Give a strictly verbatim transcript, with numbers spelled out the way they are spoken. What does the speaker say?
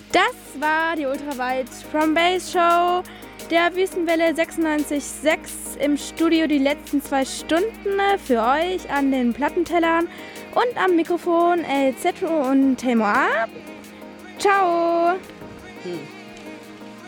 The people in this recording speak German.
Das war die Ultrawide from Bass Show der Wüstenwelle sechsundneunzig Komma sechs im Studio die letzten zwei Stunden für euch an den Plattentellern und am Mikrofon El Zetro und Temoa. Ciao! Hm.